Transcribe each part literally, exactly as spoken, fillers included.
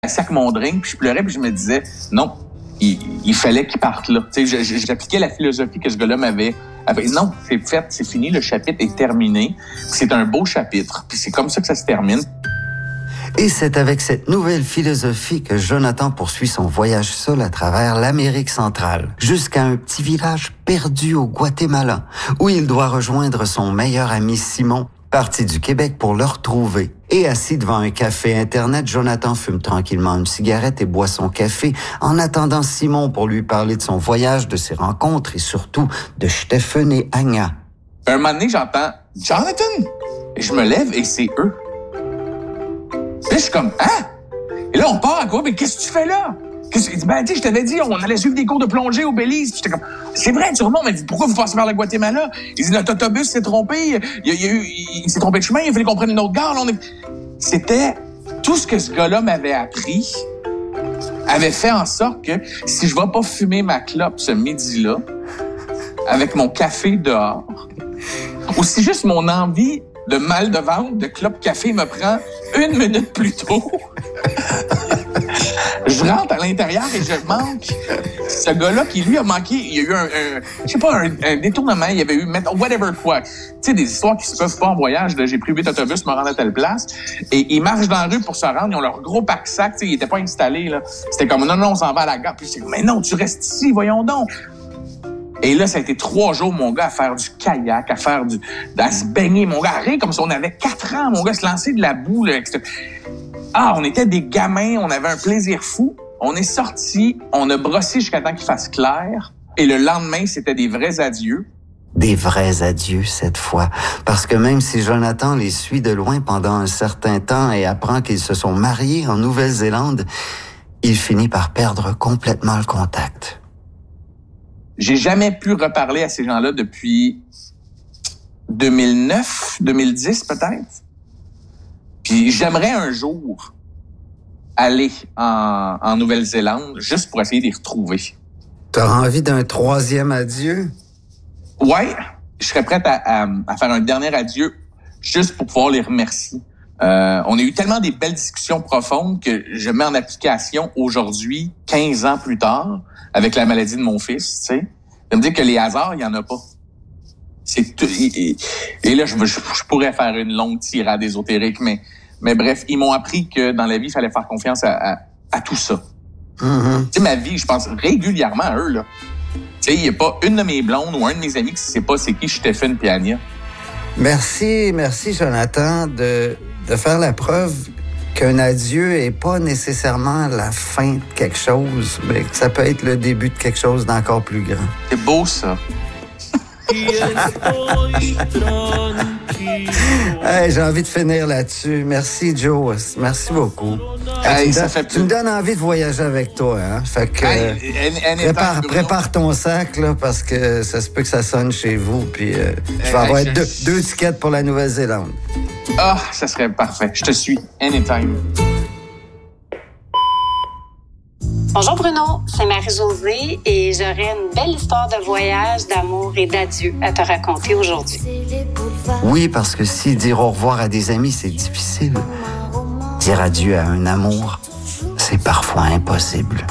assis avec mon drink, puis je pleurais, puis je me disais, non, il, il fallait qu'il parte là. Tu sais, j'appliquais la philosophie que ce gars-là m'avait... avait. Non, c'est fait, c'est fini, le chapitre est terminé. C'est un beau chapitre, puis c'est comme ça que ça se termine. Et c'est avec cette nouvelle philosophie que Jonathan poursuit son voyage seul à travers l'Amérique centrale, jusqu'à un petit village perdu au Guatemala, où il doit rejoindre son meilleur ami Simon, parti du Québec pour le retrouver. Et assis devant un café Internet, Jonathan fume tranquillement une cigarette et boit son café en attendant Simon pour lui parler de son voyage, de ses rencontres et surtout de Stephen et Anya. Un moment donné, j'entends « Jonathan! » Et je me lève et c'est eux. Puis là, je suis comme, hein? Et là, on part à quoi? Mais qu'est-ce que tu fais là? Qu'est-ce... Il dit, ben, tu sais, je t'avais dit, on allait suivre des cours de plongée au Belize. Puis j'étais comme, c'est vrai, tu remontes, mais pourquoi vous passez par le Guatemala? Il dit, notre autobus s'est trompé, il, il, il, il s'est trompé de chemin, il fallait qu'on prenne une autre gare. Là, on est... C'était tout ce que ce gars-là m'avait appris, avait fait en sorte que si je vais pas fumer ma clope ce midi-là, avec mon café dehors, ou si juste mon envie de mal de ventre, de clope café me prend une minute plus tôt. Je rentre à l'intérieur et je manque ce gars-là qui, lui, a manqué. Il y a eu un, un je sais pas, un, un détournement. Il y avait eu, whatever quoi. Tu sais, des histoires qui se peuvent pas en voyage. Là, j'ai pris huit autobus, me rendre à telle place. Et ils marchent dans la rue pour se rendre. Ils ont leur gros pack-sac. Tu sais, ils étaient pas installés, là. C'était comme, non, non, on s'en va à la gare. Puis c'est comme, mais non, tu restes ici, voyons donc. Et là, ça a été trois jours, mon gars, à faire du kayak, à faire du, à se baigner, mon gars, rien comme si on avait quatre ans, mon gars, se lancer de la boue, là. Ah, on était des gamins, on avait un plaisir fou. On est sortis, on a brossé jusqu'à temps qu'il fasse clair. Et le lendemain, c'était des vrais adieux. Des vrais adieux cette fois. Parce que même si Jonathan les suit de loin pendant un certain temps et apprend qu'ils se sont mariés en Nouvelle-Zélande, il finit par perdre complètement le contact. J'ai jamais pu reparler à ces gens-là depuis deux mille neuf, deux mille dix peut-être. Puis j'aimerais un jour aller en, en Nouvelle-Zélande juste pour essayer de les retrouver. T'auras envie d'un troisième adieu? Ouais, je serais prête à, à, à faire un dernier adieu juste pour pouvoir les remercier. Euh, on a eu tellement des belles discussions profondes que je mets en application aujourd'hui, quinze ans plus tard, avec la maladie de mon fils, tu sais, de me dire que les hasards, il y en a pas. C'est tout, et, et là, je, je, je pourrais faire une longue tirade ésotérique, mais, mais bref, ils m'ont appris que dans la vie, il fallait faire confiance à, à, à tout ça. Mm-hmm. Tu sais, ma vie, je pense régulièrement à eux, là. Tu sais, il n'y a pas une de mes blondes ou un de mes amis qui ne sait pas c'est qui Stephen et Anya. Merci, merci, Jonathan, de, de faire la preuve qu'un adieu est pas nécessairement la fin de quelque chose, mais que ça peut être le début de quelque chose d'encore plus grand. C'est beau, ça. Hey, j'ai envie de finir là-dessus. Merci, Joe. Merci beaucoup. Hey, tu, ça me fait tu me donnes envie de voyager avec toi, hein? Fait que hey, euh, prépare, prépare ton sac, là, parce que ça se peut que ça sonne chez vous. Puis euh, je vais hey, avoir je... deux, deux tickets pour la Nouvelle-Zélande. Ah, oh, ça serait parfait. Je te suis. Anytime. Bonjour Bruno, c'est Marie-Josée et j'aurais une belle histoire de voyage, d'amour et d'adieu à te raconter aujourd'hui. Oui, parce que si dire au revoir à des amis, c'est difficile, dire adieu à un amour, c'est parfois impossible.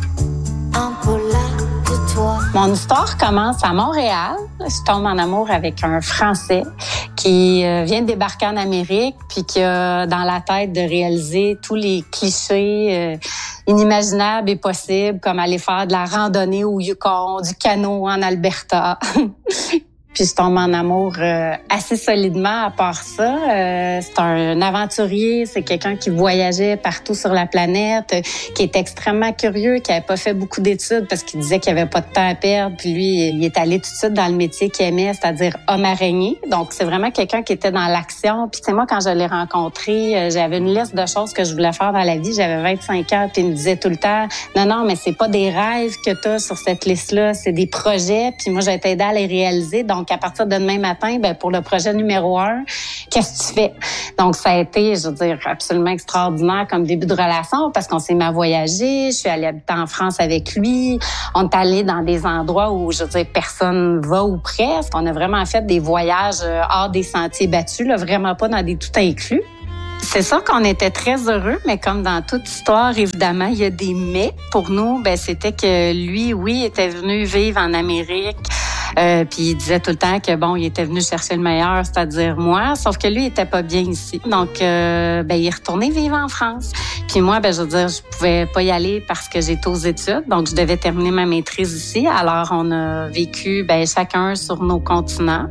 Mon histoire commence à Montréal. Je tombe en amour avec un Français qui vient de débarquer en Amérique puis qui a dans la tête de réaliser tous les clichés euh, inimaginables et possibles, comme aller faire de la randonnée au Yukon, du canot en Alberta. Puis je tombe en amour euh, assez solidement à part ça. Euh, c'est un aventurier, c'est quelqu'un qui voyageait partout sur la planète, euh, qui est extrêmement curieux, qui avait pas fait beaucoup d'études parce qu'il disait qu'il avait pas de temps à perdre. Puis lui, il est allé tout de suite dans le métier qu'il aimait, c'est-à-dire homme araignée. Donc c'est vraiment quelqu'un qui était dans l'action. Puis c'est moi, quand je l'ai rencontré, euh, j'avais une liste de choses que je voulais faire dans la vie. J'avais vingt-cinq ans, puis il me disait tout le temps, non, non, mais c'est pas des rêves que t'as sur cette liste-là, c'est des projets. Puis moi, j'ai été aidée à les réaliser. Donc, à partir de demain matin, ben pour le projet numéro un, qu'est-ce que tu fais? Donc, ça a été, je veux dire, absolument extraordinaire comme début de relation parce qu'on s'est mis à voyager. Je suis allée habiter en France avec lui. On est allé dans des endroits où, je veux dire, personne va ou presque. On a vraiment fait des voyages hors des sentiers battus, là, vraiment pas dans des tout inclus. C'est sûr qu'on était très heureux, mais comme dans toute histoire, évidemment, il y a des mais. Pour nous, ben c'était que lui, oui, était venu vivre en Amérique. Euh, puis il disait tout le temps que bon, il était venu chercher le meilleur, c'est-à-dire moi, sauf que lui, il était pas bien ici. Donc, euh, ben il est retourné vivre en France. Puis moi, ben je veux dire, je pouvais pas y aller parce que j'étais aux études, donc je devais terminer ma maîtrise ici. Alors, on a vécu ben chacun sur nos continents.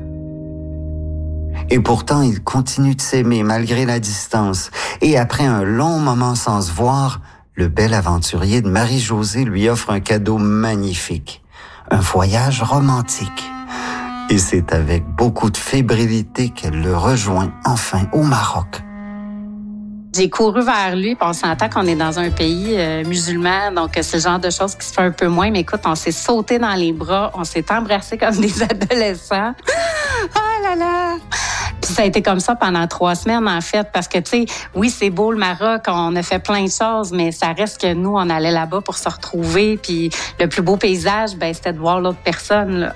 Et pourtant, ils continuent de s'aimer malgré la distance. Et après un long moment sans se voir, le bel aventurier de Marie-Josée lui offre un cadeau magnifique. Un voyage romantique. Et c'est avec beaucoup de fébrilité qu'elle le rejoint enfin au Maroc. J'ai couru vers lui, puis on s'entend qu'on est dans un pays euh, musulman, donc c'est le genre de choses qui se fait un peu moins. Mais écoute, on s'est sauté dans les bras, on s'est embrassés comme des adolescents. Oh là là! Puis ça a été comme ça pendant trois semaines, en fait, parce que, tu sais, oui, c'est beau le Maroc, on a fait plein de choses, mais ça reste que nous, on allait là-bas pour se retrouver, puis le plus beau paysage, ben c'était de voir l'autre personne, là.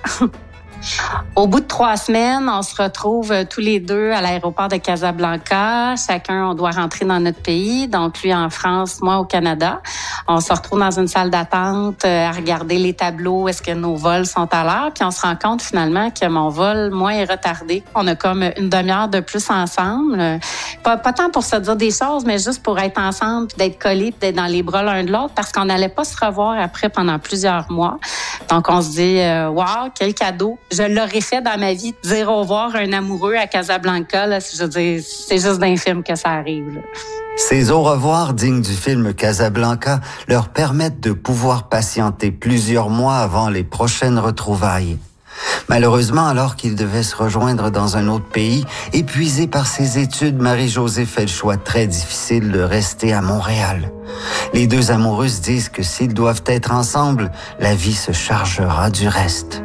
Au bout de trois semaines, on se retrouve tous les deux à l'aéroport de Casablanca. Chacun, on doit rentrer dans notre pays. Donc, lui en France, moi au Canada. On se retrouve dans une salle d'attente à regarder les tableaux. Est-ce que nos vols sont à l'heure? Puis on se rend compte finalement que mon vol, moi, est retardé. On a comme une demi-heure de plus ensemble. Pas, pas tant pour se dire des choses, mais juste pour être ensemble, puis d'être collés, puis d'être dans les bras l'un de l'autre, parce qu'on n'allait pas se revoir après pendant plusieurs mois. Donc, on se dit, euh, wow, quel cadeau! Je l'aurais fait dans ma vie, dire au revoir à un amoureux à Casablanca. Là, je veux dire, c'est juste d'un film que ça arrive. Là. Ces au revoir dignes du film Casablanca leur permettent de pouvoir patienter plusieurs mois avant les prochaines retrouvailles. Malheureusement, alors qu'ils devaient se rejoindre dans un autre pays, épuisée par ses études, Marie-Josée fait le choix très difficile de rester à Montréal. Les deux amoureuses disent que s'ils doivent être ensemble, la vie se chargera du reste.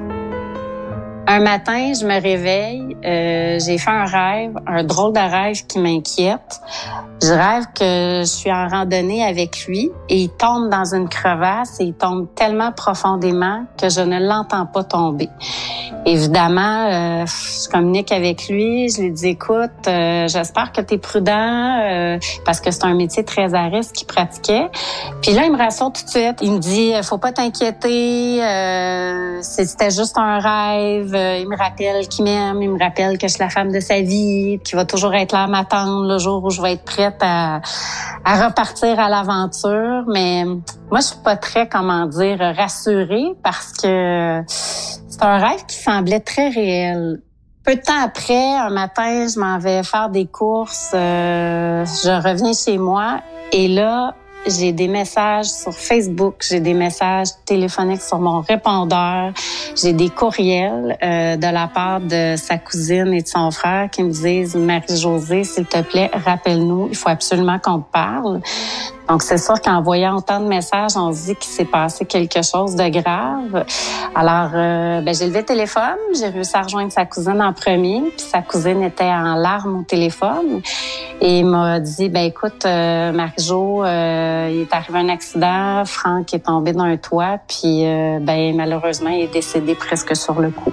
Un matin, je me réveille, euh, j'ai fait un rêve, un drôle de rêve qui m'inquiète. Je rêve que je suis en randonnée avec lui et il tombe dans une crevasse et il tombe tellement profondément que je ne l'entends pas tomber. Évidemment, euh, je communique avec lui, je lui dis, écoute, euh, j'espère que tu es prudent euh, parce que c'est un métier très à risque qu'il pratiquait. Puis là, il me rassure tout de suite. Il me dit, faut pas t'inquiéter, euh, c'était juste un rêve. Il me rappelle qu'il m'aime, il me rappelle que je suis la femme de sa vie, qu'il va toujours être là à m'attendre le jour où je vais être prête à, à repartir à l'aventure. Mais moi, je suis pas très, comment dire, rassurée parce que c'est un rêve qui semblait très réel. Peu de temps après, un matin, je m'en vais faire des courses, euh, je reviens chez moi et là, j'ai des messages sur Facebook, j'ai des messages téléphoniques sur mon répondeur, j'ai des courriels euh, de la part de sa cousine et de son frère qui me disent « Marie-Josée, s'il te plaît, rappelle-nous, il faut absolument qu'on te parle ». Donc, c'est sûr qu'en voyant autant de messages, on se dit qu'il s'est passé quelque chose de grave. Alors, euh, ben, j'ai levé le téléphone, j'ai réussi à rejoindre sa cousine en premier, puis sa cousine était en larmes au téléphone. Et il m'a dit, ben écoute, euh, Marie-Jo, euh, il est arrivé un accident, Franck est tombé d'un toit, puis euh, ben malheureusement, il est décédé presque sur le coup.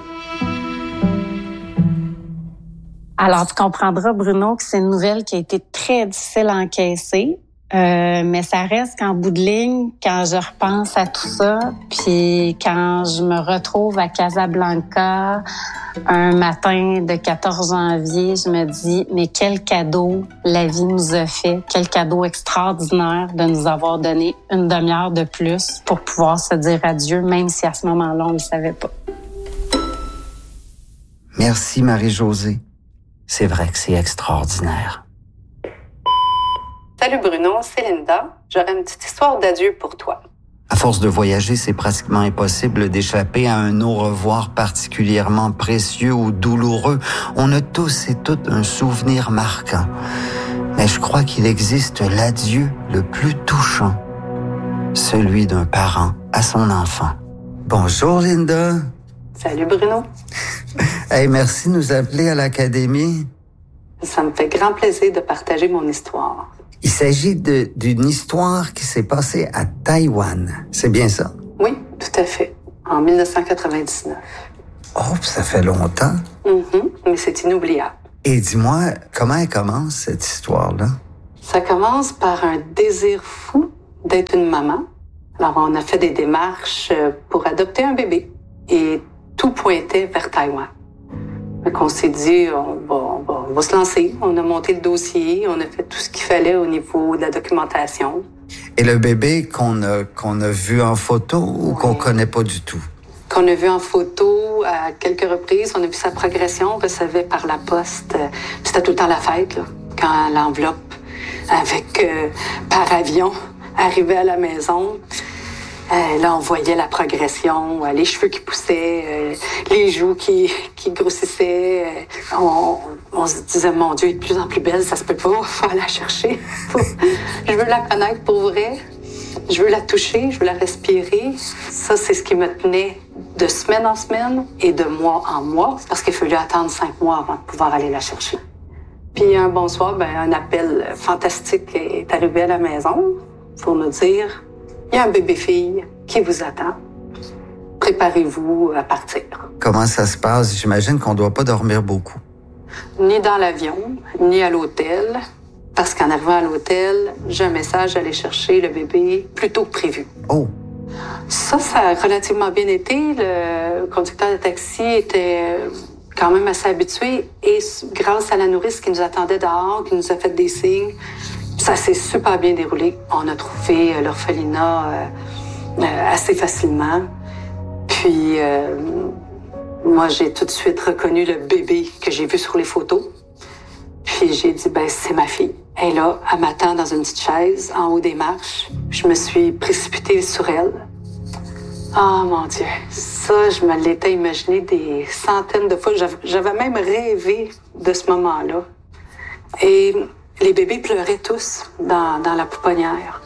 Alors, tu comprendras, Bruno, que c'est une nouvelle qui a été très difficile à encaisser. Euh, mais ça reste qu'en bout de ligne, quand je repense à tout ça, puis quand je me retrouve à Casablanca un matin de quatorze janvier, je me dis, mais quel cadeau la vie nous a fait, quel cadeau extraordinaire de nous avoir donné une demi-heure de plus pour pouvoir se dire adieu, même si à ce moment-là, on ne le savait pas. Merci Marie-Josée. C'est vrai que c'est extraordinaire. Salut Bruno, c'est Linda. J'aurais une petite histoire d'adieu pour toi. À force de voyager, c'est pratiquement impossible d'échapper à un au revoir particulièrement précieux ou douloureux. On a tous et toutes un souvenir marquant. Mais je crois qu'il existe l'adieu le plus touchant. Celui d'un parent à son enfant. Bonjour Linda. Salut Bruno. Hey, merci de nous appeler à l'Académie. Ça me fait grand plaisir de partager mon histoire. Il s'agit de, d'une histoire qui s'est passée à Taïwan. C'est bien ça? Oui, tout à fait. En dix-neuf cent quatre-vingt-dix-neuf. Oh, ça fait longtemps. Mm-hmm, mais c'est inoubliable. Et dis-moi, comment elle commence, cette histoire-là? Ça commence par un désir fou d'être une maman. Alors, on a fait des démarches pour adopter un bébé et tout pointait vers Taïwan. Donc, on s'est dit, on va, on, va, on va se lancer. On a monté le dossier, on a fait tout ce qu'il fallait au niveau de la documentation. Et le bébé qu'on a, qu'on a vu en photo ou qu'on connaît pas du tout? Qu'on a vu en photo à quelques reprises. On a vu sa progression, on recevait par la poste. C'était tout le temps la fête, là, quand l'enveloppe avec euh, par avion arrivait à la maison. Euh, là, on voyait la progression, euh, les cheveux qui poussaient, euh, les joues qui, qui grossissaient. Euh, on, on se disait, mon Dieu, elle est de plus en plus belle, ça se peut pas, faut aller la chercher. Faut... Je veux la connaître pour vrai. Je veux la toucher, je veux la respirer. Ça, c'est ce qui me tenait de semaine en semaine et de mois en mois, parce qu'il fallu attendre cinq mois avant de pouvoir aller la chercher. Puis un bonsoir, ben, un appel fantastique est arrivé à la maison pour nous dire « Il y a un bébé-fille qui vous attend. Préparez-vous à partir. » Comment ça se passe? J'imagine qu'on ne doit pas dormir beaucoup. Ni dans l'avion, ni à l'hôtel. Parce qu'en arrivant à l'hôtel, j'ai un message d'aller chercher le bébé plus tôt que prévu. Oh! Ça, ça a relativement bien été. Le conducteur de taxi était quand même assez habitué. Et grâce à la nourrice qui nous attendait dehors, qui nous a fait des signes, ça s'est super bien déroulé. On a trouvé l'orphelinat euh, euh, assez facilement. Puis, euh, moi, j'ai tout de suite reconnu le bébé que j'ai vu sur les photos. Puis j'ai dit, ben c'est ma fille. Elle est là, elle m'attend dans une petite chaise, en haut des marches. Je me suis précipitée sur elle. Oh mon Dieu, ça, je me l'étais imaginé des centaines de fois. J'avais même rêvé de ce moment-là. Et les bébés pleuraient tous dans, dans la pouponnière.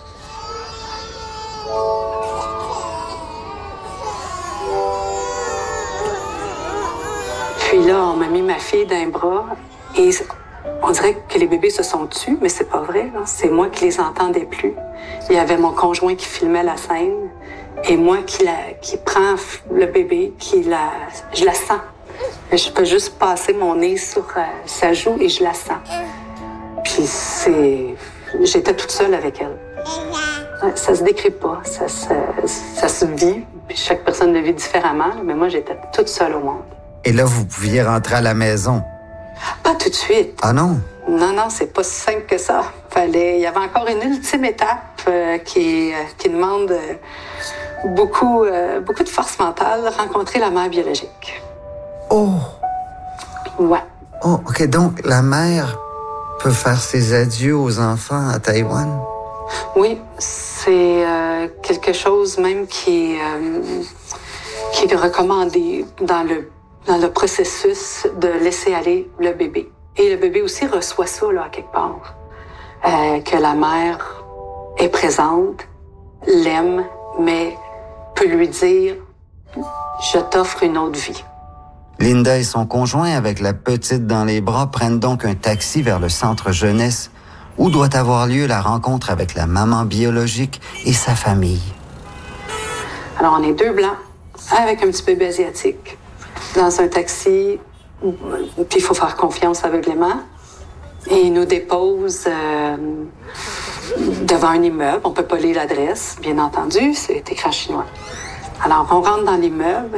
Puis là, on m'a mis ma fille dans les bras et on dirait que les bébés se sont tus, mais c'est pas vrai. Là. C'est moi qui les entendais plus. Il y avait mon conjoint qui filmait la scène et moi qui, la, qui prend le bébé, qui la, je la sens. Je peux juste passer mon nez sur euh, sa joue et je la sens. Puis c'est... J'étais toute seule avec elle. Ouais, ça se décrit pas, ça se, ça se vit. Puis chaque personne le vit différemment, mais moi, j'étais toute seule au monde. Et là, vous pouviez rentrer à la maison? Pas tout de suite. Ah non? Non, non, c'est pas si simple que ça. Fallait... Il y avait encore une ultime étape euh, qui, euh, qui demande euh, beaucoup, euh, beaucoup de force mentale, rencontrer la mère biologique. Oh! Ouais. Oh, OK. Donc, la mère peut faire ses adieux aux enfants à Taïwan? Oui, c'est euh, quelque chose même qui, euh, qui est recommandé dans le dans le processus de laisser aller le bébé. Et le bébé aussi reçoit ça, là, à quelque part. Euh, que la mère est présente, l'aime, mais peut lui dire « Je t'offre une autre vie ». Linda et son conjoint, avec la petite dans les bras, prennent donc un taxi vers le centre jeunesse où doit avoir lieu la rencontre avec la maman biologique et sa famille. Alors, on est deux blancs avec un petit bébé asiatique dans un taxi, puis il faut faire confiance aveuglément. Et il nous dépose euh, devant un immeuble. On peut pas lire l'adresse, bien entendu, c'est écrit en chinois. Alors, on rentre dans l'immeuble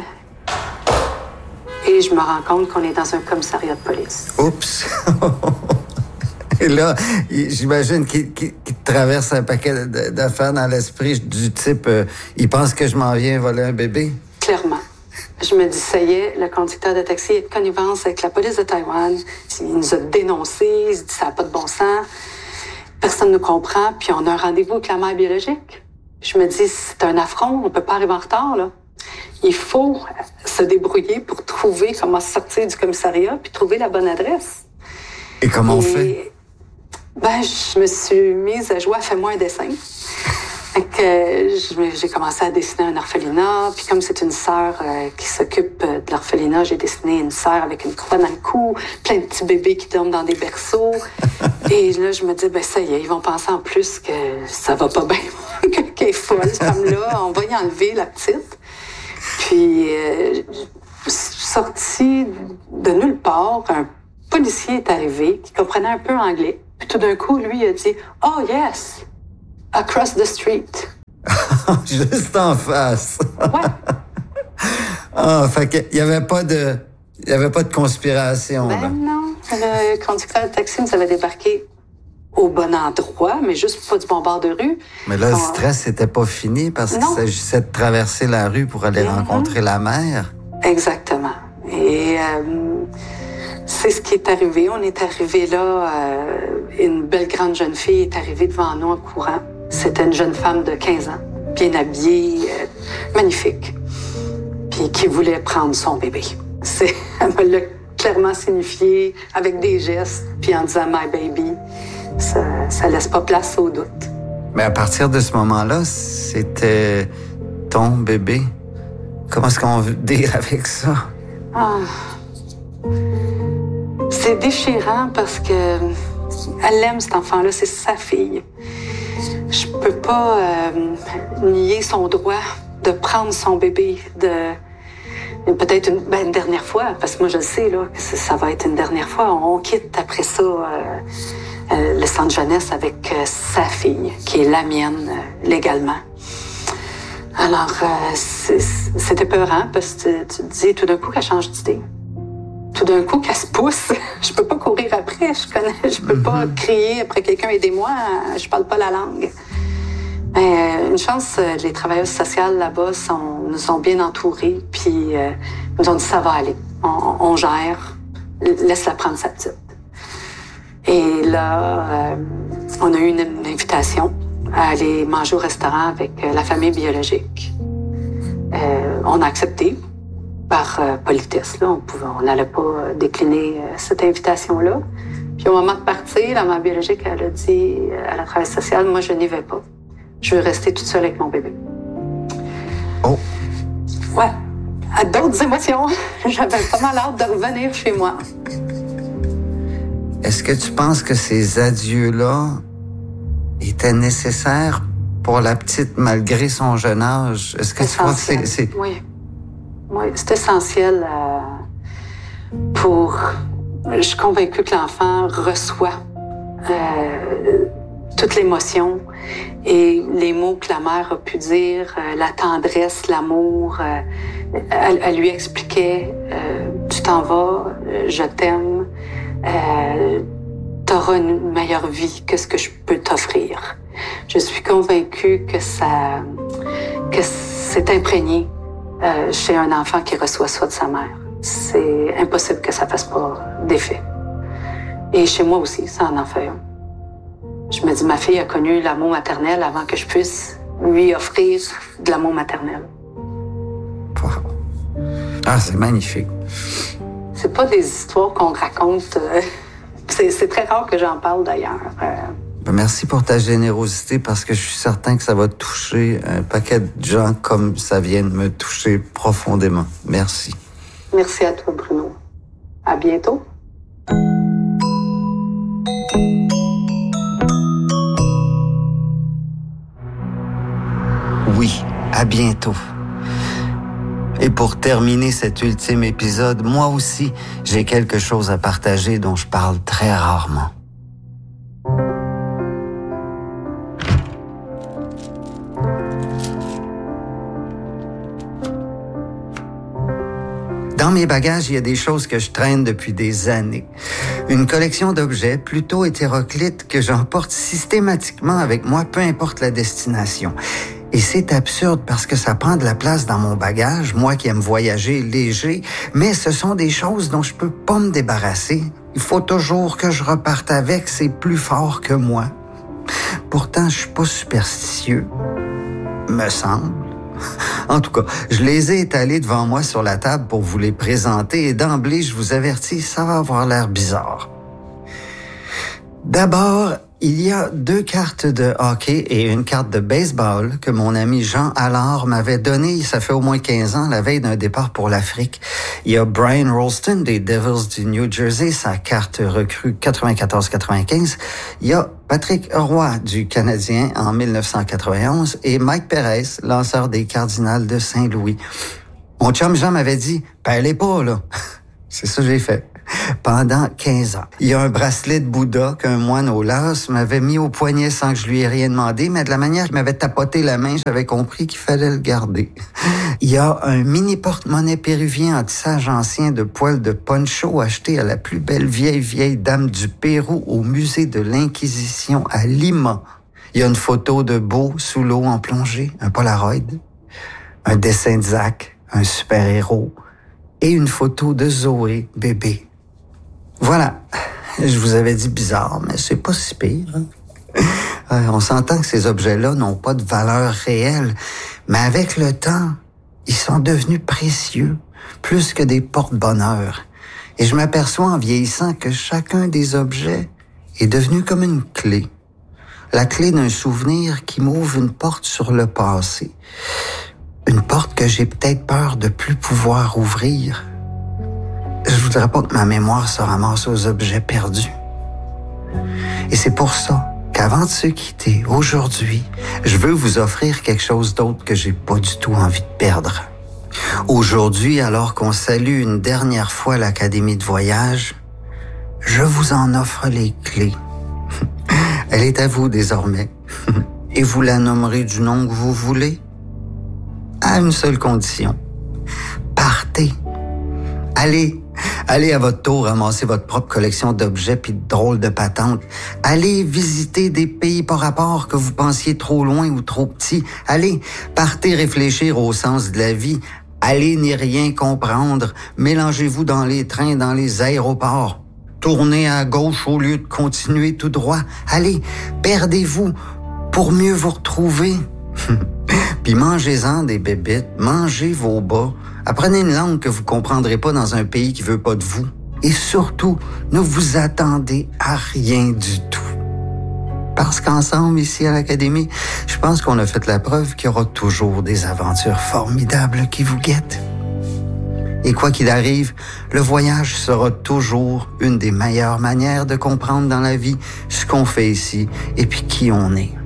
et je me rends compte qu'on est dans un commissariat de police. Oups! Et là, j'imagine qu'il, qu'il, qu'il traverse un paquet d'affaires dans l'esprit du type euh, « Il pense que je m'en viens voler un bébé ». Clairement. Je me dis, ça y est, le conducteur de taxi est de connivence avec la police de Taïwan. Il nous a dénoncés, il se dit, ça n'a pas de bon sens. Personne ne nous comprend, puis on a un rendez-vous avec la mère biologique. Je me dis, c'est un affront, on ne peut pas arriver en retard, là. Il faut se débrouiller pour trouver comment sortir du commissariat puis trouver la bonne adresse. Et comment Et, on fait? Ben, je me suis mise à jouer à Fais-moi un dessin. Que j'ai commencé à dessiner un orphelinat, puis comme c'est une sœur euh, qui s'occupe de l'orphelinat, j'ai dessiné une sœur avec une croix dans le cou, plein de petits bébés qui dorment dans des berceaux. Et là, je me dis, ben ça y est, ils vont penser en plus que ça va pas bien, qu'elle est folle, cette femme-là, on va y enlever la petite. Puis, euh, sorti de nulle part, un policier est arrivé qui comprenait un peu anglais. Puis tout d'un coup, lui, il a dit « Oh yes, across the street. » Juste en face. Ouais. Ah, fait qu'il n'y avait pas de... Il n'y avait pas de conspiration. Ben là. non. Le conducteur de taxi nous avait débarqué au bon endroit, mais juste pas du bon bord de rue. Mais là, le On... stress n'était pas fini parce qu'il Non. s'agissait de traverser la rue pour aller Mm-hmm. rencontrer la mère. Exactement. Et euh, c'est ce qui est arrivé. On est arrivé là, euh, une belle grande jeune fille est arrivée devant nous en courant. C'était une jeune femme de quinze ans, bien habillée, euh, magnifique, puis qui voulait prendre son bébé. C'est, elle me l'a clairement signifié avec des gestes, puis en disant « my baby ». Ça, ça laisse pas place au doute. Mais à partir de ce moment-là, c'était ton bébé. Comment est-ce qu'on veut dire avec ça? Ah. C'est déchirant parce que elle aime cet enfant-là, c'est sa fille. Je peux pas euh, nier son droit de prendre son bébé, de peut-être une, ben, une dernière fois, parce que moi je le sais là, que ça va être une dernière fois. On quitte après ça euh, euh, le centre jeunesse avec euh, sa fille, qui est la mienne euh, légalement. Alors, euh, c'est, c'était peurant parce que tu, tu te dis tout d'un coup qu'elle change d'idée. Tout d'un coup qu'elle se pousse. Je peux pas courir après, je connais, je peux pas crier après quelqu'un, aidez-moi, je parle pas la langue. Mais une chance, les travailleuses sociales là-bas sont, nous ont bien entourés, puis euh, nous ont dit ça va aller, on, on gère, laisse-la prendre sa petite. Et là, euh, on a eu une, une invitation à aller manger au restaurant avec la famille biologique. Euh, on a accepté par euh, politesse, là, on pouvait, on n'allait pas décliner euh, cette invitation-là. Puis au moment de partir, la mère biologique, elle a dit à la travailleuse sociale, moi je n'y vais pas. Je veux rester toute seule avec mon bébé. Oh. Ouais. À d'autres émotions. J'avais pas mal hâte de revenir chez moi. Est-ce que tu penses que ces adieux-là étaient nécessaires pour la petite malgré son jeune âge? Est-ce que tu crois que c'est... c'est... Oui. Oui, c'est essentiel euh, pour... Je suis convaincue que l'enfant reçoit euh, toute l'émotion et les mots que la mère a pu dire, euh, la tendresse, l'amour. Euh, elle, elle lui expliquait euh, « Tu t'en vas, euh, je t'aime, euh, t'auras une meilleure vie que ce que je peux t'offrir. » Je suis convaincue que ça, que c'est imprégné euh, chez un enfant qui reçoit ça de sa mère. C'est impossible que ça fasse pas d'effet. Et chez moi aussi, ça en en fait un. Je me dis, ma fille a connu l'amour maternel avant que je puisse lui offrir de l'amour maternel. Wow. Ah, c'est magnifique. C'est pas des histoires qu'on raconte. Euh, c'est, c'est très rare que j'en parle d'ailleurs. Euh, Ben, merci pour ta générosité parce que je suis certain que ça va toucher un paquet de gens comme ça vient de me toucher profondément. Merci. Merci à toi, Bruno. À bientôt. Oui, à bientôt. Et pour terminer cet ultime épisode, moi aussi, j'ai quelque chose à partager dont je parle très rarement. Dans mes bagages, il y a des choses que je traîne depuis des années. Une collection d'objets plutôt hétéroclites que j'emporte systématiquement avec moi, peu importe la destination. Et c'est absurde parce que ça prend de la place dans mon bagage, moi qui aime voyager léger, mais ce sont des choses dont je peux pas me débarrasser. Il faut toujours que je reparte avec, c'est plus fort que moi. Pourtant, je suis pas superstitieux, me semble. En tout cas, je les ai étalés devant moi sur la table pour vous les présenter et d'emblée, je vous avertis, ça va avoir l'air bizarre. D'abord, il y a deux cartes de hockey et une carte de baseball que mon ami Jean Allard m'avait donné, ça fait au moins quinze ans, la veille d'un départ pour l'Afrique. Il y a Brian Rolston des Devils du New Jersey, sa carte recrue quatre-vingt-quatorze quatre-vingt-quinze. Il y a Patrick Roy du Canadien en dix-neuf cent quatre-vingt-onze et Mike Perez, lanceur des Cardinals de Saint-Louis. Mon chum Jean m'avait dit, « Perdez pas, là. » C'est ça que j'ai fait. pendant quinze ans. Il y a un bracelet de Bouddha qu'un moine au Laos m'avait mis au poignet sans que je lui ai rien demandé, mais de la manière qu'il m'avait tapoté la main, j'avais compris qu'il fallait le garder. Il y a un mini porte-monnaie péruvien en tissage ancien de poils de poncho acheté à la plus belle vieille vieille dame du Pérou au musée de l'Inquisition à Lima. Il y a une photo de Beau sous l'eau en plongée, un Polaroid, un dessin de Zach, un super-héros, et une photo de Zoé, bébé. Voilà. Je vous avais dit bizarre, mais c'est pas si pire. Hein? On s'entend que ces objets-là n'ont pas de valeur réelle, mais avec le temps, ils sont devenus précieux, plus que des porte-bonheur. Et je m'aperçois en vieillissant que chacun des objets est devenu comme une clé. La clé d'un souvenir qui m'ouvre une porte sur le passé. Une porte que j'ai peut-être peur de plus pouvoir ouvrir. Je voudrais pas que ma mémoire se ramasse aux objets perdus. Et c'est pour ça qu'avant de se quitter, aujourd'hui, je veux vous offrir quelque chose d'autre que j'ai pas du tout envie de perdre. Aujourd'hui, alors qu'on salue une dernière fois l'Académie de voyage, je vous en offre les clés. Elle est à vous désormais. Et vous la nommerez du nom que vous voulez. À une seule condition. Partez. Allez. Allez à votre tour ramasser votre propre collection d'objets puis de drôles de patentes. Allez visiter des pays par rapport que vous pensiez trop loin ou trop petits. Allez, partez réfléchir au sens de la vie. Allez n'y rien comprendre. Mélangez-vous dans les trains, dans les aéroports. Tournez à gauche au lieu de continuer tout droit. Allez, perdez-vous pour mieux vous retrouver. Puis mangez-en des bébites, mangez vos bas. Apprenez une langue que vous comprendrez pas dans un pays qui veut pas de vous. Et surtout, ne vous attendez à rien du tout. Parce qu'ensemble, ici à l'Académie, je pense qu'on a fait la preuve qu'il y aura toujours des aventures formidables qui vous guettent. Et quoi qu'il arrive, le voyage sera toujours une des meilleures manières de comprendre dans la vie ce qu'on fait ici et puis qui on est.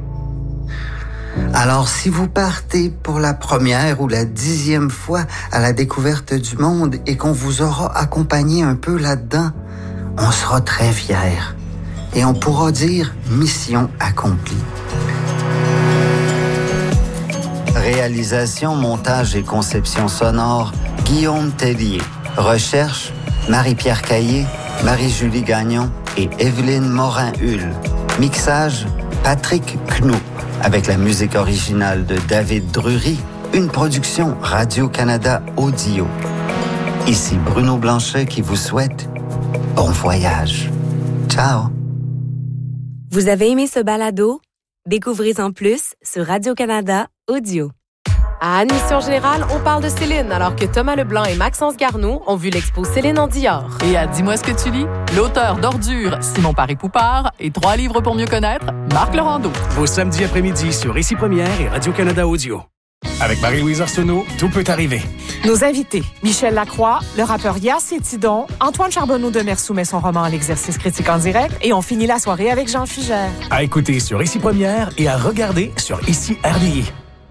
Alors, si vous partez pour la première ou la dixième fois à la découverte du monde et qu'on vous aura accompagné un peu là-dedans, on sera très fiers et on pourra dire mission accomplie. Réalisation, montage et conception sonore, Guillaume Tellier. Recherche, Marie-Pierre Caillé, Marie-Julie Gagnon et Evelyne Morin-Hull. Mixage, Patrick Knoop. Avec la musique originale de David Drury, une production Radio-Canada Audio. Ici Bruno Blanchet qui vous souhaite bon voyage. Ciao! Vous avez aimé ce balado? Découvrez-en plus sur Radio-Canada Audio. À Admission Générale, on parle de Céline, alors que Thomas Leblanc et Maxence Garneau ont vu l'expo Céline en Dior. Et à Dis-moi ce que tu lis, l'auteur d'Ordures, Simon Paré-Poupard, et Trois livres pour mieux connaître, Marc Laurando. Vos samedis après-midi sur Ici Première et Radio-Canada Audio. Avec Marie-Louise Arsenault, tout peut arriver. Nos invités, Michel Lacroix, le rappeur Yass et Tidon, Antoine Charbonneau de Mer soumet son roman à l'exercice critique en direct et on finit la soirée avec Jean Fugère. À écouter sur Ici Première et à regarder sur Ici R D I.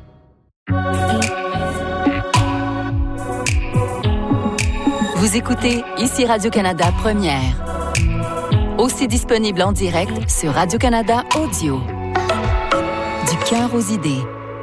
Vous écoutez Ici Radio-Canada Première. Aussi disponible en direct sur Radio-Canada Audio. Du cœur aux idées.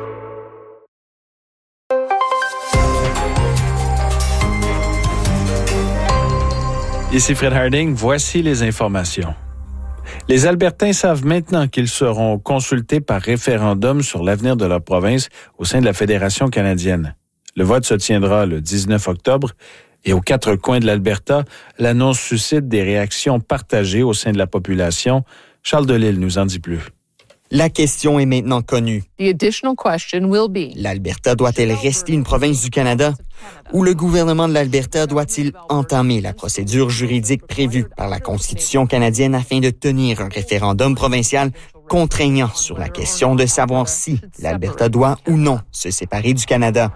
Ici Fred Harding, voici les informations. Les Albertains savent maintenant qu'ils seront consultés par référendum sur l'avenir de leur province au sein de la Fédération canadienne. Le vote se tiendra le dix-neuf octobre et aux quatre coins de l'Alberta, l'annonce suscite des réactions partagées au sein de la population. Charles Delisle nous en dit plus. La question est maintenant connue. The additional question will be: L'Alberta doit-elle rester une province du Canada? Ou le gouvernement de l'Alberta doit-il entamer la procédure juridique prévue par la Constitution canadienne afin de tenir un référendum provincial contraignant sur la question de savoir si l'Alberta doit ou non se séparer du Canada?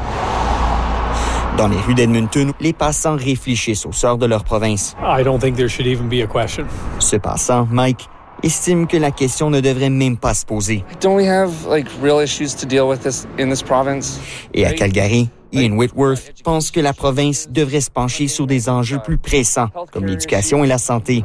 Dans les rues d'Edmonton, les passants réfléchissent au sort de leur province. I don't think there should even be a question. Ce passant, Mike, estime que la question ne devrait même pas se poser. Don't we have like real issues to deal with this in this province? Et à Calgary, Ian Whitworth pense que la province devrait se pencher sur des enjeux plus pressants, comme l'éducation et la santé.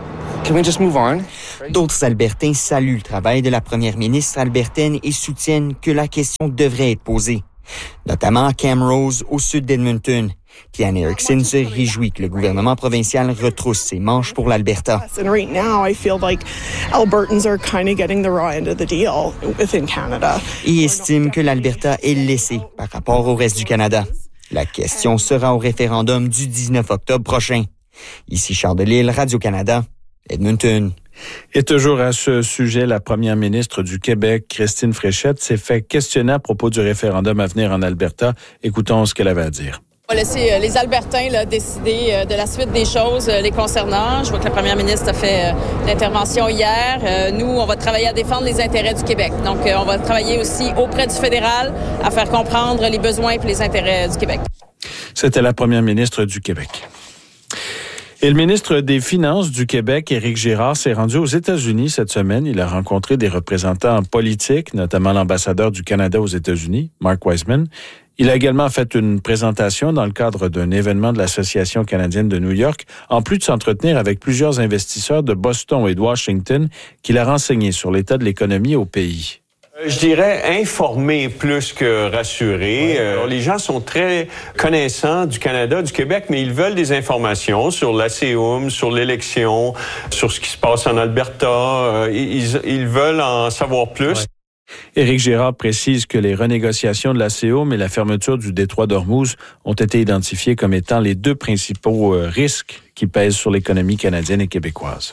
D'autres Albertains saluent le travail de la première ministre albertaine et soutiennent que la question devrait être posée, notamment à Camrose, au sud d'Edmonton. Kian Erickson se réjouit que le gouvernement provincial retrousse ses manches pour l'Alberta. And right now, I feel like Albertans are kind of getting the raw end of the deal within Canada. Et estime que l'Alberta est laissée par rapport au reste du Canada. La question sera au référendum du dix-neuf octobre prochain. Ici Charles Delisle, Radio-Canada, Edmonton. Et toujours à ce sujet, la première ministre du Québec, Christine Fréchette, s'est fait questionner à propos du référendum à venir en Alberta. Écoutons ce qu'elle avait à dire. On va laisser les Albertains là, décider de la suite des choses les concernant. Je vois que la première ministre a fait l'intervention hier. Nous, on va travailler à défendre les intérêts du Québec. Donc, on va travailler aussi auprès du fédéral à faire comprendre les besoins et les intérêts du Québec. C'était la première ministre du Québec. Et le ministre des Finances du Québec, Éric Girard, s'est rendu aux États-Unis cette semaine. Il a rencontré des représentants politiques, notamment l'ambassadeur du Canada aux États-Unis, Mark Wiseman. Il a également fait une présentation dans le cadre d'un événement de l'Association canadienne de New York, en plus de s'entretenir avec plusieurs investisseurs de Boston et de Washington qu'il a renseigné sur l'état de l'économie au pays. Je dirais informer plus que rassurer. Ouais. Euh, les gens sont très connaissants du Canada, du Québec, mais ils veulent des informations sur l'A C U M, sur l'élection, sur ce qui se passe en Alberta. Euh, ils, ils veulent en savoir plus. Ouais. Éric Girard précise que les renégociations de l'A C U M et la fermeture du détroit d'Ormuz ont été identifiées comme étant les deux principaux euh, risques qui pèsent sur l'économie canadienne et québécoise.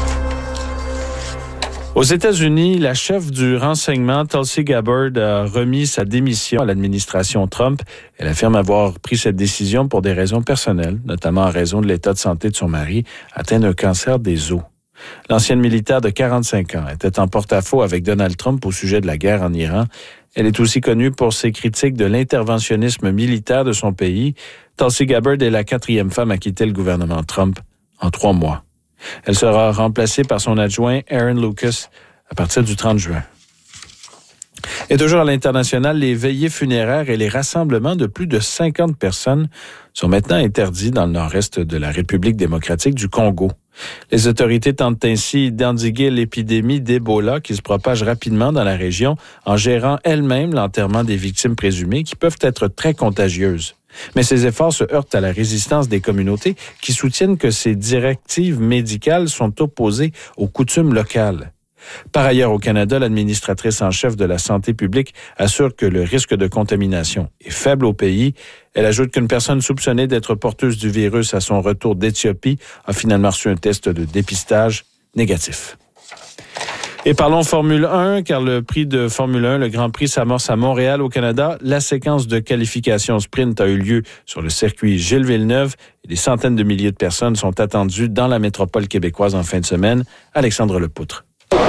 Aux États-Unis, la chef du renseignement, Tulsi Gabbard, a remis sa démission à l'administration Trump. Elle affirme avoir pris cette décision pour des raisons personnelles, notamment en raison de l'état de santé de son mari, atteint d'un cancer des os. L'ancienne militaire de quarante-cinq ans était en porte-à-faux avec Donald Trump au sujet de la guerre en Iran. Elle est aussi connue pour ses critiques de l'interventionnisme militaire de son pays. Tulsi Gabbard est la quatrième femme à quitter le gouvernement Trump en trois mois. Elle sera remplacée par son adjoint Aaron Lucas à partir du trente juin. Et toujours à l'international, les veillées funéraires et les rassemblements de plus de cinquante personnes sont maintenant interdits dans le nord-est de la République démocratique du Congo. Les autorités tentent ainsi d'endiguer l'épidémie d'Ebola qui se propage rapidement dans la région en gérant elles-mêmes l'enterrement des victimes présumées qui peuvent être très contagieuses. Mais ces efforts se heurtent à la résistance des communautés qui soutiennent que ces directives médicales sont opposées aux coutumes locales. Par ailleurs, au Canada, l'administratrice en chef de la santé publique assure que le risque de contamination est faible au pays. Elle ajoute qu'une personne soupçonnée d'être porteuse du virus à son retour d'Éthiopie a finalement reçu un test de dépistage négatif. Et parlons Formule un, car le prix de Formule un, le Grand Prix, s'amorce à Montréal, au Canada. La séquence de qualification sprint a eu lieu sur le circuit Gilles Villeneuve et des centaines de milliers de personnes sont attendues dans la métropole québécoise en fin de semaine. Alexandre Lepoutre.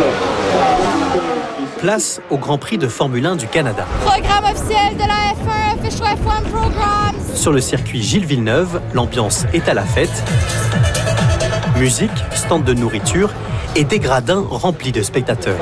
Place au Grand Prix de Formule un du Canada. Programme officiel de la F un, Official F un Programs. Sur le circuit Gilles Villeneuve, l'ambiance est à la fête. Musique, stand de nourriture et des gradins remplis de spectateurs.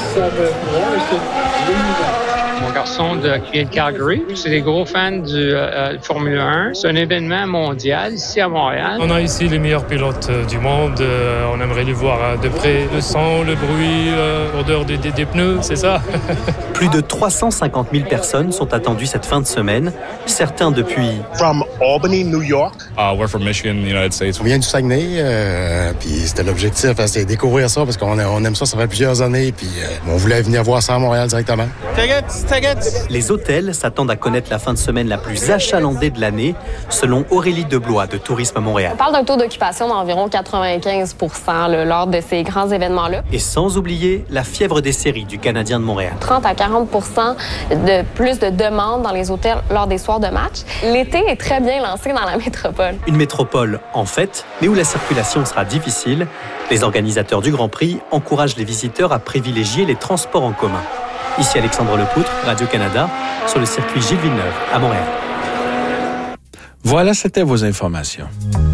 Mon garçon de, qui vient de Calgary, c'est des gros fans du euh, Formule un. C'est un événement mondial ici à Montréal. On a ici les meilleurs pilotes euh, du monde. Euh, on aimerait les voir euh, de près. Le son, le bruit, euh, l'odeur des, des, des pneus, c'est ça. Plus de trois cent cinquante mille personnes sont attendues cette fin de semaine. Certains depuis... From Albany, New York. Uh, we're from Michigan, United States. On vient du Saguenay, euh, puis c'était l'objectif, hein, c'était découvrir ça parce qu'on on aime ça, ça fait plusieurs années, puis euh, on voulait venir voir ça à Montréal directement. Tickets, tickets. Les hôtels s'attendent à connaître la fin de semaine la plus achalandée de l'année, selon Aurélie Deblois de Tourisme à Montréal. On parle d'un taux d'occupation d'environ quatre-vingt-quinze pour cent là, lors de ces grands événements-là. Et sans oublier la fièvre des séries du Canadien de Montréal. trente à quarante pour cent de plus de demandes dans les hôtels lors des soirs de match. L'été est très bien lancé dans la métropole. Une métropole en fête, mais où la circulation sera difficile. Les organisateurs du Grand Prix encouragent les visiteurs à privilégier les transports en commun. Ici Alexandre Lepoutre, Radio-Canada, sur le circuit Gilles Villeneuve, à Montréal. Voilà, c'était vos informations.